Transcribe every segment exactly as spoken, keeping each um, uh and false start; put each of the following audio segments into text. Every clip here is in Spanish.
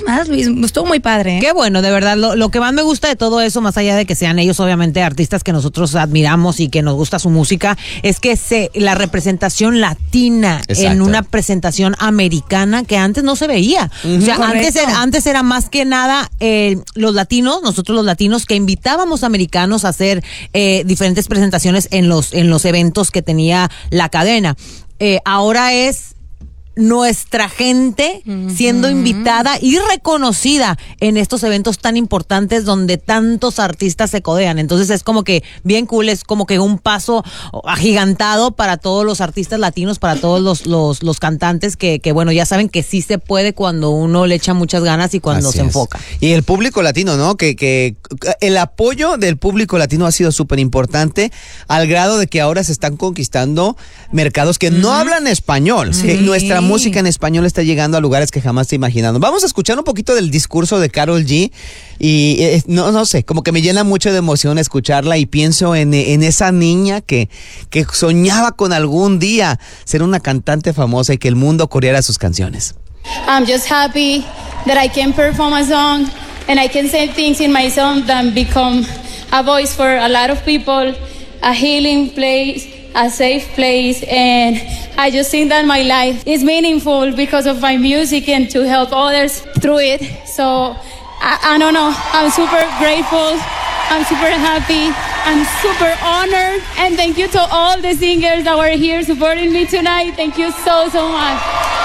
más, Luis. Estuvo muy padre, ¿eh? Qué bueno, de verdad. Lo, lo que más me gusta de todo eso, más allá de que sean ellos, obviamente, artistas que nosotros admiramos y que nos gusta su música, es que se, la representación latina Exacto. en una presentación americana que antes no se veía. Uh-huh. O sea, antes era, antes era más que nada eh, los latinos, nosotros los latinos, que invitábamos a americanos a hacer eh, diferentes presentaciones en los, en los eventos que tenía la cadena. Eh, ahora es nuestra gente siendo invitada y reconocida en estos eventos tan importantes donde tantos artistas se codean. Entonces es como que bien cool, es como que un paso agigantado para todos los artistas latinos, para todos los los, los cantantes que, que bueno, ya saben que sí se puede cuando uno le echa muchas ganas y cuando Así se es. enfoca. Y el público latino, ¿no? Que, que el apoyo del público latino ha sido súper importante al grado de que ahora se están conquistando mercados que mm. no hablan español. Sí. Nuestra música en español está llegando a lugares que jamás te imaginando. Vamos a escuchar un poquito del discurso de Karol G y eh, no, no sé, como que me llena mucho de emoción escucharla y pienso en, en esa niña que, que soñaba con algún día ser una cantante famosa y que el mundo coreara sus canciones. I'm just happy that I can perform a song and I can say things in my song that become a voice for a lot of people, a healing place, a safe place, and I just think that my life is meaningful because of my music and to help others through it. So I, I don't know, I'm super grateful, I'm super happy, I'm super honored, and thank you to all the singers that were here supporting me tonight. Thank you so, so much.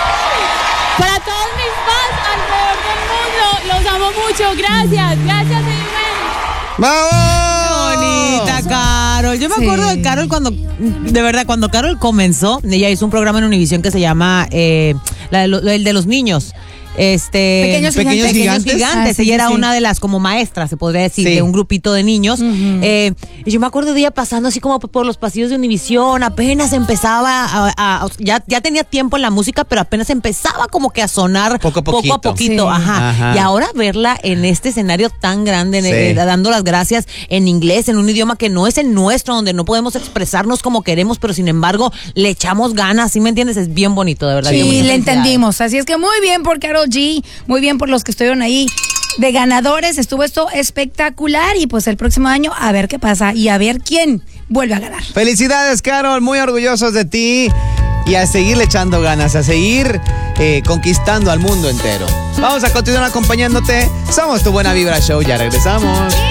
Para todos mis fans alrededor del mundo, los amo mucho, gracias, gracias de ¡Vamos! Bonita, Karol. Yo me Sí. acuerdo de Karol cuando, de verdad, cuando Karol comenzó, ella hizo un programa en Univisión que se llama eh, la de lo, el de los niños. Este, Pequeños Pequeños Gigantes. Gigantes. gigantes. Ah, sí, ella sí, era sí. una de las como maestras, se podría decir, Sí. de un grupito de niños. Uh-huh. Eh, y yo me acuerdo de ella pasando así como por los pasillos de Univisión, apenas empezaba a, a- a- ya, ya tenía tiempo en la música, pero apenas empezaba como que a sonar Poco a poco poquito. a poquito. Sí. Ajá. Ajá. Y ahora verla en este escenario tan grande, Sí. eh, dando las gracias en inglés, en un idioma que no es el nuestro, donde no podemos expresarnos como queremos, pero sin embargo le echamos ganas, ¿sí me entiendes? Es bien bonito, de verdad. Sí, Bien bonito. le Felicidades. entendimos. Así es que muy bien por Karol G, muy bien por los que estuvieron ahí de ganadores. Estuvo esto espectacular y pues el próximo año a ver qué pasa y a ver quién vuelve a ganar. Felicidades, Karol, muy orgullosos de ti y a seguirle echando ganas, a seguir eh, conquistando al mundo entero. Vamos a continuar acompañándote. Somos Tu Buena Vibra Show, ya regresamos.